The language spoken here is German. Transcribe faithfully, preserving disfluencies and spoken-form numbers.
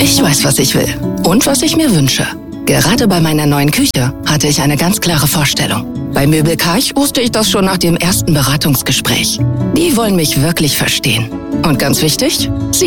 Ich weiß, was ich will und was ich mir wünsche. Gerade bei meiner neuen Küche hatte ich eine ganz klare Vorstellung. Bei Möbel Karch wusste ich das schon nach dem ersten Beratungsgespräch. Die wollen mich wirklich verstehen. Und ganz wichtig, sie